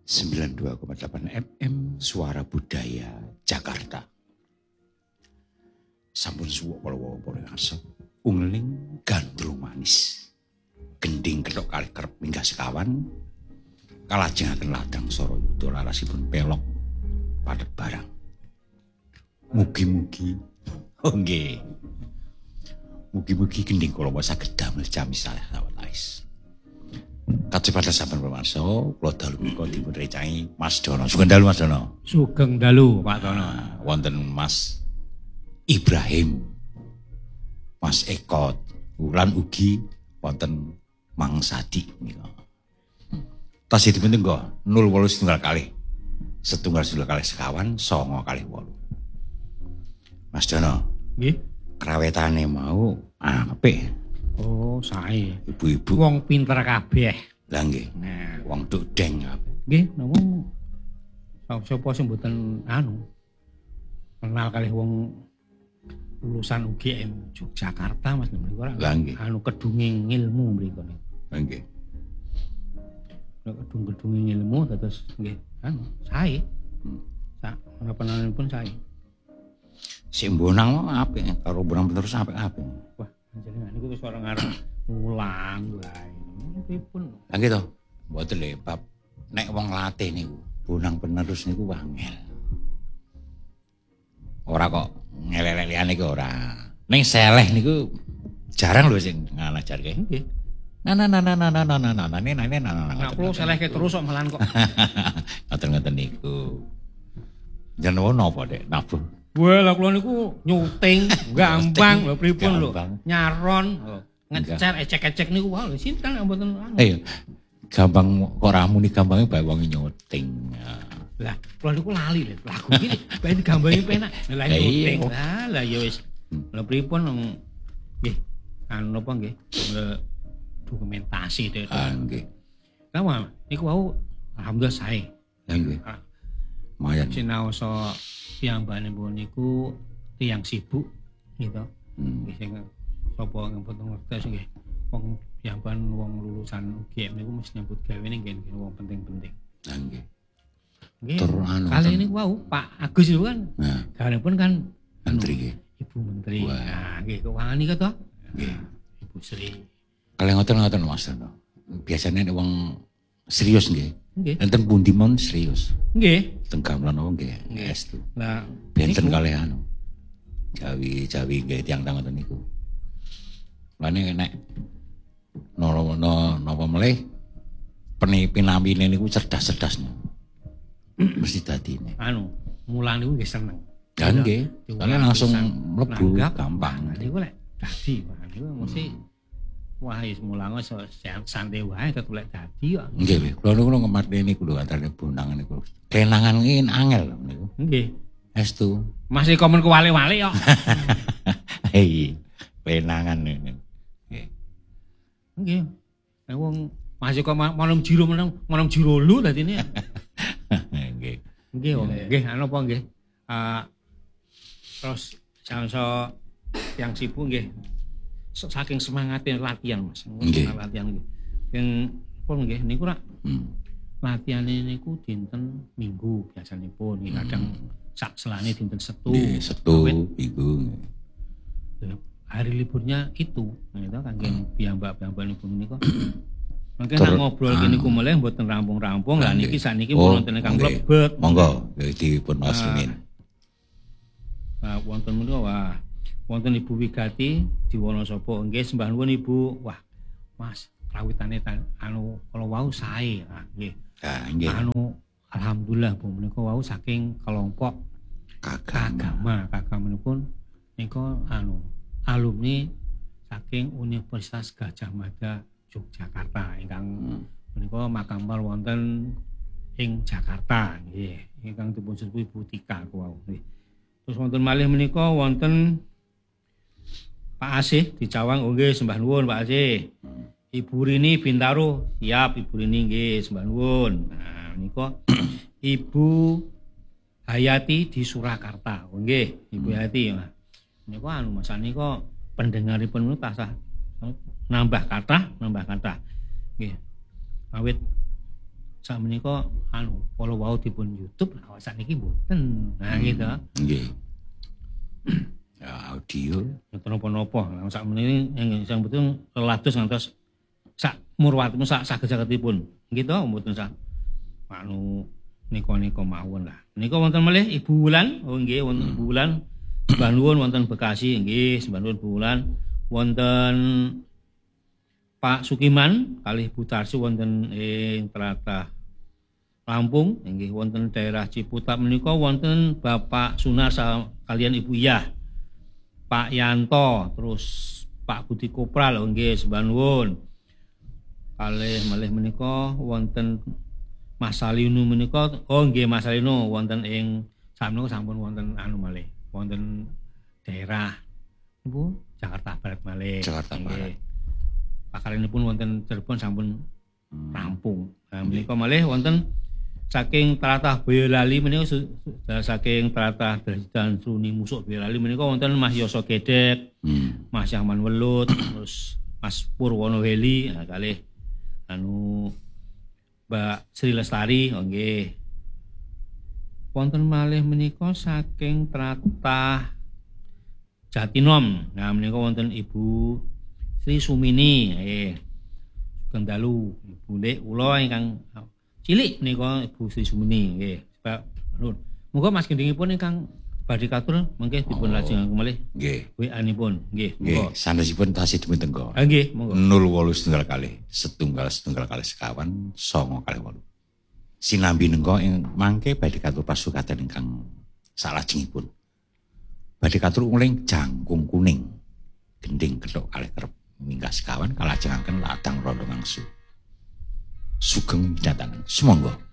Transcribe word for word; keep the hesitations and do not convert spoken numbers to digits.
sembilan puluh dua koma delapan F M Suara Budaya Jakarta. Sampun suwuk kala para ngarsa. Ungling gandrung manis. Gending kethok kali kerep minggah sekawan. Kalajengaken ladang sara yuda larasipun pelok padet barang. Mugi-mugi oh nggih. Mugi-mugi gending kula saged damel jami saleh sawetawis. Kacepaten sampun pamarsa, kula dalu menika dipun recahi Mas Dono. Sugeng dalu Mas Dono. Sugeng dalu Pak Dono. Nah, wonten Mas Ibrahim, Mas Eko, lan ugi wonten Mang Sadi menika. Tasih dipun tenggo nol wolu setunggal kalih. Setunggal setunggal kalih sekawan, songo kalih wolu. Mas Dono. Nggih. Krawetane mau apik. Oh, sae. Ibu-ibu Wong pinter kabeh. Lah nggih. Nah, Wong dudeng kabeh. nggih, namung sapa sing mboten anu kenal kalih wong lulusan U G M Yogyakarta Mas mriku ora. Lah nggih. Anu kedunging ilmu mriku niku. Lah nggih. Nek kedung-kedunging ilmu terus nggih anu sae. Hmm. Sak menapa-menapun sae. Sing bonang mau apik karo bonang terus apik-apik. Wah, jenengan niku wis ora ngarep mulang wae. Pripun? Lah gitu. Mboten lho bab nek wong latih niku bonang penerus niku wangel. Ora kok ngelelek liyane iki ora. Ning seleh niku jarang lho sing ngalajarke. Nggih. Nah nah nah nah nah nah nah nah nah nah nah nah nah. Nek kula selehke terus kok malan kok. Ngoten-ngoten niku. Jan napa Dek? Nabuh. Wah, lah kula niku nyuting gampang lho pripun lho. Gampang. Nyaron, ngecer ecek-ecek niku wae sinten mboten anu. Eh, gampang kok ra muni gampange bae wong nyuting. Lah, kula niku lali lho. Lagu iki bae digambangi penak. Lah nyuting. Lah, lah ya wis. Lah pripun nggih. Anu napa nggih? Dokumentasi deh. Ah nggih. Lah niku wau alhamdulillah sae. Lah nggih. Lumayan. Sinaosa piyambakipun niku tiyang sibuk gitu. Hmm. Nggih sing sapa mboten ngertos nggih. Wong piyambakan wong lulusan U G M niku mesti nyambut gawe ning nggih wong penting-penting. Lah nggih. Nggih. Tur anu. Kali ini wau Pak Agus niku kan. Nah, gawanipun kan menteri nggih. Ibu Menteri. Wah. Nah, nggih keuangan niku to. Nggih. Ibu Sri. Kalih ngoten-ngoten Mas Dono. Biasane nek wong serius nggih. Nggih. Enten pundi mon serius. Nggih. Teng gamelan wong nggih. Nggih. Estu. Lah Benten niku- kalih anu. Jawi-jawi nggih tiyang tang ngoten niku. Lane nek napa napa melih peni pinamine niku cerdas-cerdas. Mesti dadine. anu mulang niku nggih seneng. Dan nggih, Diulang kalian langsung pisan. mlebu Nanggap. gampang. Nah, niku lek dadi wah niku mesti wah wis mulang wis santai wae tetep lek dadi kok. Nggih, nggih. Kula niku ngematne niku lho antara bonang niku. Kenangan iki angel lho niku. Nggih. Estu. Masih komen kewale-wale kok. Hei, kenangan niku. Nggih. Nggih. Nek wong masih kok manom jiro meneng manom jiro lu dadine. Nggih. Nggih, Om. Nggih, anu apa nggih? Ah terus jangan yang sibuk nggih. Saking semangatnya latihan, Mas. Nggih. Latihan nggih. Yang pun nggih niku rak Hmm. latihan niku dinten Minggu biasanipun nggih kadang sak selane dinten Setu. Nggih, Setu, Awit, Minggu. ya, hari liburnya itu gitu kangge piyambak-piyambakipun niku. Mungkin Ter- nak ngobrol anu. gini ku meleh mboten rampung-rampung lah Nggih. niki sakniki Oh, wonten ingkang nggih. mlebet. Monggo, dipun wasmin. Nah, wonten menika wah wonten Ibu Wigati di Wonosobo nggih sembah nuwun Ibu. Wah, Mas, rawitane tan- anu kala wau sae. Nah, nggih. Ah, nggih. Anu alhamdulillah Bu menika wau saking kelompok Kagama. Kagama. Kagamanipun nika anu alumni saking Universitas Gadjah Mada Yogyakarta ingkang Hmm. menika makamipun wonten ing Jakarta nggih. Ingkang dipun sepuh Ibu Tika wau nggih. Terus wonten malih menika wonten Pak Asih di Cawang, oh nggih sembah nuwun Pak Asih. Ibu Rini Bintaro, siap Ibu Rini nggih sembah nuwun. Nah, menika Ibu Hayati di Surakarta. Oh nggih, Ibu Hayati. Nah, menika anu Mas nika pendengaripun menika tasah nambah kathah, nambah kathah. Nggih. Awit sakmenika anu kala wau dipun YouTube lah sakniki mboten. Nah gitu. Nggih. Ya audio mboten napa-napa. Lah sakmeniki sing betul lelados ngantos sak murwatipun sak saged-sagedipun. Nggih to mboten sak anu nika-nika mawon lah. Menika wonten malih Ibu Wulan. Oh nggih wonten Ibu Wulan. Sembah nuwun wonten Bekasi nggih, sembah nuwun Bu Wulan. Wonten Pak Sukiman kalih Bu Tarsi wonten ing tlatah Lampung nggih wonten daerah Ciputat menika wonten Bapak Sunar kalian Ibu Iyah. Pak Yanto terus Pak Budi Kopral nggih sembah nuwun. Kalih malih menika wonten Mas Salino menika oh nggih Mas Salino wonten ing sakmenika sampun wonten anu malih wonten daerah niku Jakarta Barat malih. Jakarta Barat. Pakaranipun wonten Cirebon sampun hmm. rampung. Nah menika malih wonten saking tlatah Boyolali menika saking tlatah dan Suni Musuk Boyolali menika wonten Mas Yoso Gedek, hmm. Mas Yahman Welut, terus Mas Purwono Heli, nah kalih anu Mbak Sri Lestari, oh nggih. Wonten malih menika saking tlatah Jatinom. Nah menika wonten Ibu Sri Sumini, eh Sugeng Dalu, Ibu Nek kula ingkang cilik menika Ibu Sri Sumini nggih. Nuwun. Muga Mas gendhingipun ingkang badhe katur mengke dipun lajengaken malih. Nggih. W A-nipun nggih. Nggih, sanesipun tasih dipun tenggo. Ah nggih, monggo. nol wolu setunggal kalih, setunggal setunggal kalih sekawan, songo kalih wolu. Sinambi nengko ing mangke badhe katur pasukaten ingkang salajengipun. Badhe katur uling jangkung kuning. Gending kethok kalih kerep minggah sekawan kalajengaken ladang rondo ngangsu. Sugeng datangan. Sumangga.